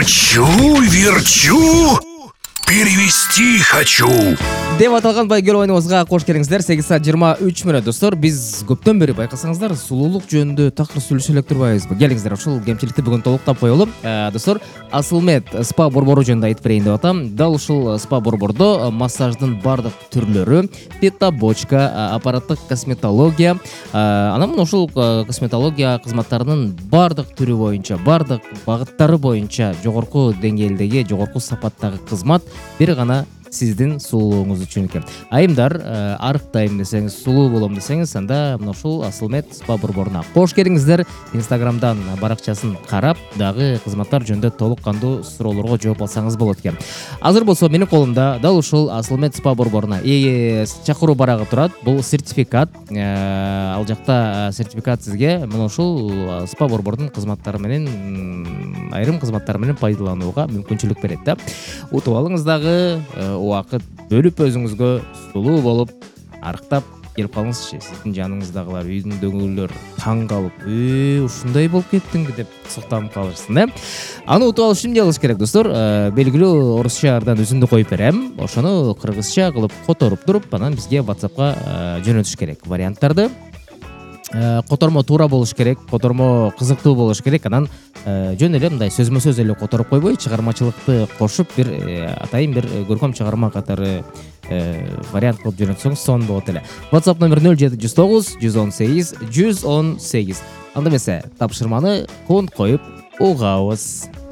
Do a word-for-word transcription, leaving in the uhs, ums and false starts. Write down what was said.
Кручу, верчу, перевести хочу. Деп аталган байгел ойунубузга кош келиңиздер. сегиз саат жыйырма үч мүнөт достор. Биз көптөн бери байкасаңыздар сулуулук жөнүндө такыр сүйлөшө элек турбайбызбы? Келиңиздер, ушул кемчиликти бүгүн толуктап коелу. Достор, Асылмет спа борбору жөнүндө айтып берейин деп атам. Дал ушул спа борбордо массаждын бардык түрлөрү, пета-бочка, аппараттык косметология, анан мына ушул косметология кызматтарынын бардык түрү боюнча, бардык багыттары боюнча жогорку деңгээлдеги, жогорку сапаттагы кызмат бир гана сиздин сулуулугуңуз үчүн экен. Айымдар, арыктайм десеңиз, сулуу болом десеңиз, анда мына ушул Асылмет спа борборуна кош келиңиздер. Инстаграмдан баракчасын карап, дагы кызматтар жөнүндө толук кандуу суроолорго жооп алсаңыз болот экен. Азыр болсо менин колумда дал ушул Асылмет спа борборуна чакыруу барагы турат. Бул сертификат. Ал жакта сертификат сизге мына ушул спа борбордун кызматтары менен, айрым кызматтары менен пайдаланууга мүмкүнчүлүк берет да. Утуп алыңыз дагы, убакыт бөлүп өзүңүзгө сулуу болуп, арыктап келип калыңызчы. Сиздин жаныңыздагылар, үйдүндөгүлөр таң калып, "Э, ушундай болуп кеттиңби?" деп суктанып калышсын, э? Аны утуп алыш үчүн эмне кылыш керек, достор? Белгилүү орусча ардан үзүндү коюп берем. Ошону кыргызча кылып которуп туруп, анан бизге WhatsAppка жөнөтүш керек. Варианттарды котормо туура болуш керек, котормо кызыктуу болуш керек. Анан жөн эле мындай сөзмө сөз эле которуп койбой, чыгармачылыкты кошуп, бир атайын бир көркөм чыгарма катары вариант кылып жөнөтсөңүз сонун болот эле. WhatsApp номер нөл жети жүз тогуз жүз он сегиз жүз он сегиз. Анда эмесе, тапшырманы конт коюп угабыз.